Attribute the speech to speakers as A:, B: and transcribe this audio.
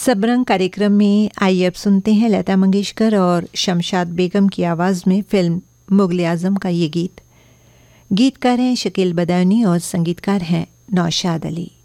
A: सबरंग कार्यक्रम में आइए अब सुनते हैं लता मंगेशकर और शमशाद बेगम की आवाज़ में फिल्म मुगल आज़म का ये गीत। गीतकार हैं शकील बदायूनी और संगीतकार हैं नौशाद अली।